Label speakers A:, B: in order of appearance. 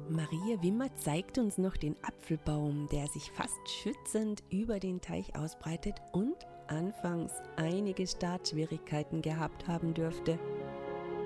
A: Maria Wimmer zeigt uns noch den Apfelbaum, der sich fast schützend über den Teich ausbreitet und anfangs einige Startschwierigkeiten gehabt haben dürfte.